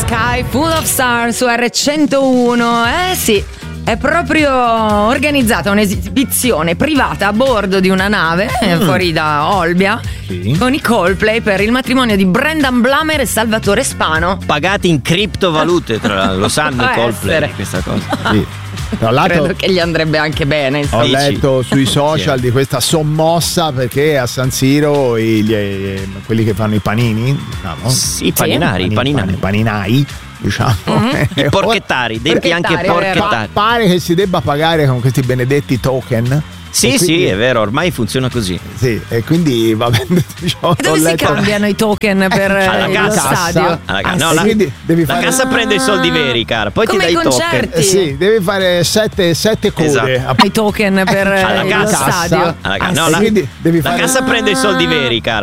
Sky Full of Stars su R101. Sì, è proprio organizzata un'esibizione privata a bordo di una nave fuori da Olbia, sì, con i Coldplay per il matrimonio di Brendan Blammer e Salvatore Spano. Pagati in criptovalute, tra l'altro. Lo sanno i Coldplay questa cosa. Sì. Tra l'altro, credo che gli andrebbe anche bene. Ho letto sui social di questa sommossa perché a San Siro quelli che fanno i panini, diciamo, sì, i paninari, paninai, diciamo, i porchettari, detti anche porchettari. Pare che si debba pagare con questi benedetti token. Sì, quindi, sì, è vero, ormai funziona così. Sì, e quindi va bene. Diciamo, dove si cambiano i token per lo stadio? La cassa prende i soldi veri, cara. Poi come ti dai i token. Sì, devi fare 7 code. Esatto. I token per lo stadio. La cassa prende i soldi veri, cara.